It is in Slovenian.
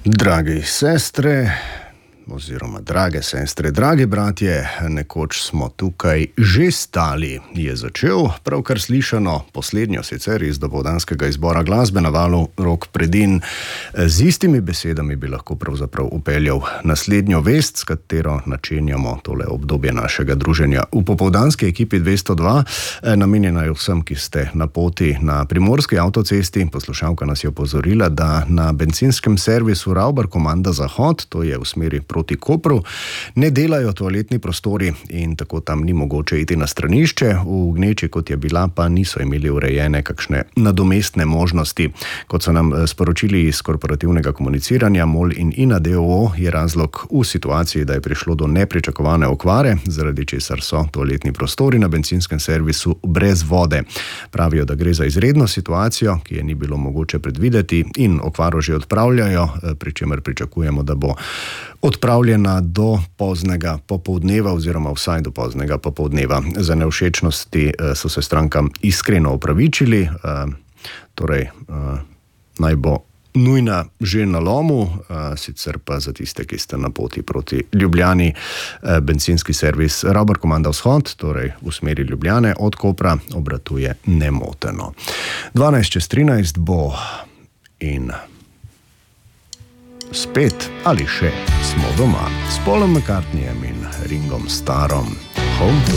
Dragi sestre, oziroma drage sestre, dragi bratje, nekoč smo tukaj že stali, je začel pravkar slišano, poslednjo sicer iz dopoldanskega izbora glasbe na valu Rok Predin. Z istimi besedami bi lahko pravzaprav upeljal naslednjo vest, s katero načenjamo tole obdobje našega druženja. V popoldanski ekipi 202, namenjena je vsem, ki ste na poti na primorski avtocesti. Poslušalka nas je opozorila, da na bencinskem servisu Rauber Komanda Zahod, to je v smeri proti Kopru, ne delajo toaletni prostori in tako tam ni mogoče iti na stranišče. V gneči, kot je bila, pa niso imeli urejene kakšne nadomestne možnosti. Kot so nam sporočili iz korporativnega komuniciranja, MOL in INA d.o.o. je razlog v situaciji, da je prišlo do nepričakovane okvare, zaradi česar so toaletni prostori na bencinskem servisu brez vode. Pravijo, da gre za izredno situacijo, ki je ni bilo mogoče predvideti, in okvaro že odpravljajo, pri čemer pričakujemo, da bo odpravljena do poznega popoldneva oziroma vsaj do poznega popoldneva. Za nevšečnosti so se strankam iskreno opravičili, torej naj bo nujna že na lomu, sicer pa za tiste, ki ste na poti proti Ljubljani, bencinski servis Rauber Komanda Vzhod, torej v smeri Ljubljane od Kopra, obratuje nemoteno. 12:13 bo in spet ali še smo doma s Paulom McCartneyjem in Ringom Starrom. Home to